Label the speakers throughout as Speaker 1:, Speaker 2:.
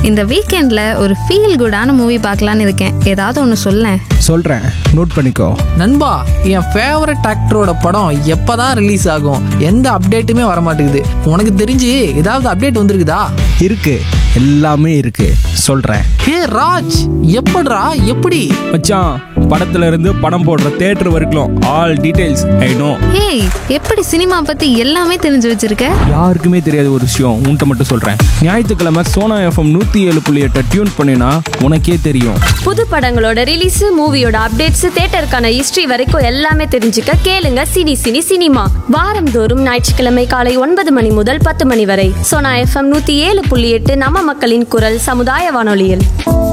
Speaker 1: இந்த வீக்கெண்ட்ல ஒரு ஃபீல் குடான மூவி பார்க்கலான்னு இருக்கேன். ஏதாவது ஒன்று சொல்லேன்.
Speaker 2: சொல்கிறேன், நோட் பண்ணிக்கோ.
Speaker 3: நண்பா, என் ஃபேவரட் ஆக்டரோட படம் எப்பதான் ரிலீஸ் ஆகும்? எந்த அப்டேட்டுமே வர மாட்டேங்குது. உனக்கு தெரிஞ்சு ஏதாவது அப்டேட் வந்திருக்குதா?
Speaker 2: இருக்கு, எல்லாமே இருக்கு, சொல்கிறேன்.
Speaker 3: ஹே ராஜ், எப்படிடா எப்படி?
Speaker 2: மச்சான், படத்துல இருந்து படம் போடுற தியேட்டர் வரைக்கும் all details I know.
Speaker 1: Hey, எப்படி சினிமா பத்தி எல்லாமே தெரிஞ்சு வச்சிருக்க?
Speaker 2: யாருக்குமே தெரியாத ஒரு விஷயம் உன்கிட்ட மட்டும் சொல்கிறேன். ஞாயிற்றுக்கிழமை சோனா FM 107.8 டியூன் பண்ணினா உனக்கே தெரியும்.
Speaker 4: புது படங்களோட ரிலீஸ், மூவியோட அப்டேட்ஸ், தியேட்டருக்கான ஹிஸ்டரி வரைக்கும் எல்லாமே தெரிஞ்சுக்க கேளுங்க சினி சினி சினிமா. வாரந்தோறும் ஞாயிற்றுக்கிழமை காலை 9 மணி முதல் 10 மணி வரை சோனா FM 107.8 நம்ம மக்களின் குரல் சமுதாய வானொலியில்.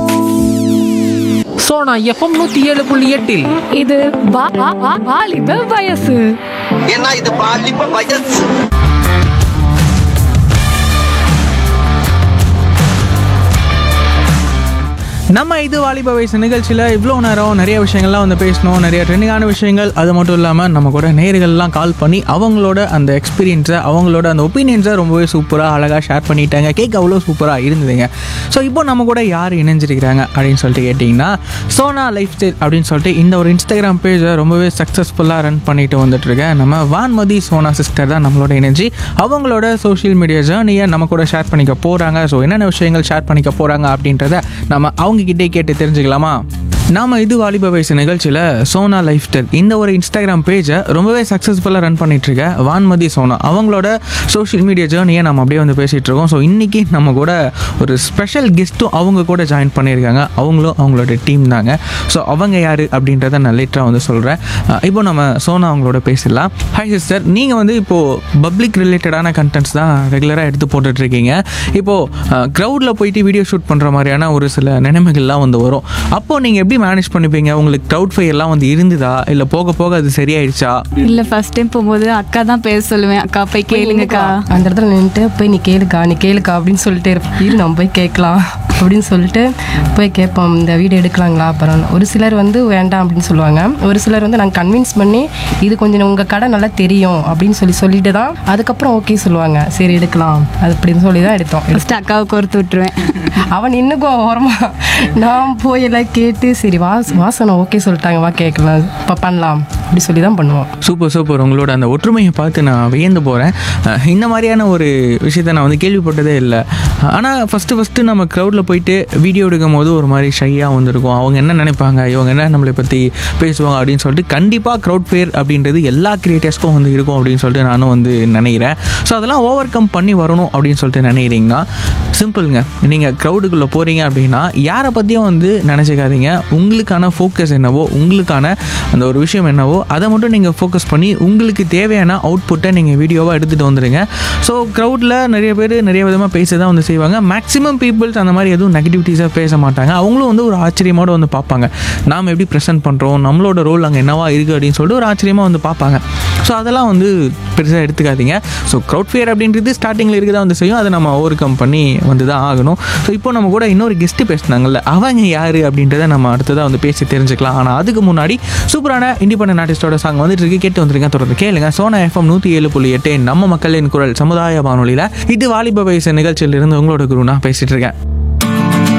Speaker 3: சோனா FM 107.8
Speaker 5: இது வாலிப வயசு.
Speaker 6: ஏன்னா இது பாலிப்ப வயசு.
Speaker 7: நம்ம இது வாலிப வயசு நிகழ்ச்சியில் இவ்வளோ நேரம் நிறைய விஷயங்கள்லாம் வந்து பேசணும், நிறைய ட்ரெண்டிங்கான விஷயங்கள். அது மட்டும் இல்லாமல் நம்ம கூட நேயர்கள்லாம் கால் பண்ணி அவங்களோட அந்த எக்ஸ்பீரியன்ஸை, அவங்களோட அந்த ஒப்பீனியன்ஸை ரொம்பவே சூப்பராக அழகாக ஷேர் பண்ணிட்டாங்க. கேட்க அவ்வளோ சூப்பராக இருந்ததுங்க. ஸோ இப்போ நம்ம கூட யார் இணைஞ்சிருக்கிறாங்க அப்படின்னு சொல்லிட்டு கேட்டிங்கன்னா, சோனா லைஃப் ஸ்டைல் அப்படின்னு சொல்லிட்டு இந்த ஒரு இன்ஸ்டாகிராம் பேஜை ரொம்பவே சக்ஸஸ்ஃபுல்லாக ரன் பண்ணிட்டு வந்துட்டுருக்கேன் நம்ம வான்மதி சோனா சிஸ்டர் தான் நம்மளோட இணைஞ்சி அவங்களோட சோஷியல் மீடியா ஜேர்னியை நம்ம கூட ஷேர் பண்ணிக்க போகிறாங்க. ஸோ என்னென்ன விஷயங்கள் ஷேர் பண்ணிக்க போகிறாங்க அப்படின்றத நம்ம அவங்ககிட்டே கேட்டு தெரிஞ்சுக்கலாமா? நாம் இது வாலிப வயசு நிகழ்ச்சியில் சோனா லைஃப் ஸ்டைல் இந்த ஒரு இன்ஸ்டாகிராம் பேஜை ரொம்பவே சக்ஸஸ்ஃபுல்லாக ரன் பண்ணிகிட்ருக்க வான்மதி சோனா அவங்களோட சோஷியல் மீடியா ஜேர்னியை நம்ம அப்படியே வந்து பேசிகிட்ருக்கோம். ஸோ இன்றைக்கி நம்ம கூட ஒரு ஸ்பெஷல் கெஸ்ட்டும் அவங்க கூட ஜாயின் பண்ணியிருக்காங்க. அவங்களும் அவங்களோட டீம் தாங்க. ஸோ அவங்க யார் அப்படின்றத நான் லேட்டராக வந்து சொல்கிறேன். இப்போ நம்ம சோனா அவங்களோட பேசிடலாம். ஹாய் சிஸ்டர், நீங்கள் வந்து இப்போது பப்ளிக் ரிலேட்டடான கண்டென்ட்ஸ் தான் ரெகுலராக எடுத்து போட்டுட்ருக்கீங்க. இப்போது க்ரௌடில் போயிட்டு வீடியோ ஷூட் பண்ணுற மாதிரியான ஒரு சில நிலைமைகள்லாம் வந்து வரும். அப்போது நீங்கள் எப்படி மேனேஜ் பண்ணிப்பீங்க? உங்களுக்கு க்ரௌட் ஃபயர்லாம் வந்து இருந்ததா, இல்லை போக போக அது சரியாயிடுச்சா?
Speaker 5: இல்ல, ஃபர்ஸ்ட் டைம் போகும்போது அக்கா தான் பேச சொல்லுவேன். அக்கா போய் கேளுங்கக்கா,
Speaker 8: அந்த இடத்துல நின்றுட்டு போய் நீ கேளுக்கா அப்படின்னு சொல்லிட்டு இரு, நம்ம போய் கேட்கலாம் அப்படின்னு சொல்லிட்டு போய் கேட்போம். இந்த வீடியோ எடுக்கலாங்களா? அப்புறம் ஒரு சிலர் வந்து வேண்டாம் அப்படின்னு சொல்லுவாங்க. ஒரு சிலர் வந்து நாங்கள் கன்வின்ஸ் பண்ணி இது கொஞ்சம் உங்கள் கடை நல்லா தெரியும் அப்படின்னு சொல்லிட்டு தான் அதுக்கப்புறம் ஓகே சொல்லுவாங்க. சரி எடுக்கலாம் அது அப்படின்னு சொல்லி தான் எடுத்தோம்.
Speaker 5: ஃபர்ஸ்ட் அக்காவை கோர்த்து விட்டுருவேன்.
Speaker 8: அவன் இன்னும் ஓரமா நான் போய் எல்லாம் கேட்டு சரி வாசனை ஓகே சொல்லிட்டாங்க, வா கேட்கலாம், இப்போ பண்ணலாம் அப்படி சொல்லி தான் பண்ணுவோம்.
Speaker 7: Super super. உங்களோட அந்த ஒற்றுமையை பார்த்து நான் வியந்து போகிறேன். இந்த மாதிரியான ஒரு விஷயத்தை நான் வந்து கேள்விப்பட்டதே இல்லை. ஆனால் ஃபஸ்ட்டு நம்ம க்ரௌடில் போயிட்டு வீடியோ எடுக்கும் போது ஒரு மாதிரி ஷையாக வந்துருக்கும். அவங்க என்ன நினைப்பாங்க, இவங்க என்ன நம்மளை பற்றி பேசுவாங்க அப்படின்னு சொல்லிட்டு கண்டிப்பாக க்ரௌட் ஃபேர் அப்படின்றது எல்லா கிரியேட்டர்ஸ்க்கும் வந்து இருக்கும் அப்படின்னு சொல்லிட்டு நானும் வந்து நினைக்கிறேன். ஸோ அதெல்லாம் ஓவர் கம் பண்ணி வரணும் அப்படின்னு சொல்லிட்டு நினைக்கிறீங்கன்னா சிம்பிளுங்க. நீங்கள் க்ரௌடுக்குள்ளே போகிறீங்க அப்படின்னா யாரை பற்றியும் வந்து நினச்சிக்காதீங்க. உங்களுக்கான ஃபோக்கஸ் என்னவோ, உங்களுக்கான அந்த ஒரு விஷயம் என்னவோ அதை மட்டும் நீங்கள் ஃபோக்கஸ் பண்ணி உங்களுக்கு தேவையான அவுட்புட்டை நீங்கள் வீடியோவாக எடுத்துகிட்டு வந்துடுங்க. ஸோ க்ரௌடில் நிறைய பேர் நிறைய விதமாக பேச தான் வந்து செய்வாங்க. மேக்ஸிமம் பீப்புள்ஸ் அந்த மாதிரி எதுவும் நெகட்டிவிட்டிஸாக பேச மாட்டாங்க. அவங்களும் வந்து ஒரு ஆச்சரியமோடு வந்து பார்ப்பாங்க, நாம் எப்படி ப்ரெசென்ட் பண்ணுறோம், நம்மளோட ரோல் அங்கே என்னவா இருக்குது அப்படின்னு சொல்லிட்டு ஒரு ஆச்சரியமாக வந்து பார்ப்பாங்க. ஸோ அதெல்லாம் வந்து பெருசாக எடுத்துக்காதீங்க. ஸோ க்ரௌட் ஃபேர் அப்படின்றது ஸ்டார்டிங்கில் இருக்க தான் வந்து செய்யும். அதை நம்ம ஓவர் கம் பண்ணி வந்து தான் ஆகணும். ஸோ இப்போ நம்ம கூட இன்னொரு கெஸ்ட்டு பேசினாங்கல்ல, அவங்க யார் அப்படின்றத நம்ம அடுத்ததாக வந்து பேசி தெரிஞ்சுக்கலாம். ஆனால் அதுக்கு முன்னாடி சூப்பரான இண்டிபெண்டன்ட் ஆர்டிஸ்டோட சாங் வந்துட்டு இருக்கு, கேட்டு வந்துருங்க. தொடர்ந்து கேளுங்க. சோனா FM 107.8 நம்ம மக்களின் குரல் சமுதாய வானொலியில் இது வாலிப வயசு நிகழ்ச்சியிலிருந்து உங்களோட குரு நான் பேசிகிட்டு இருக்கேன்.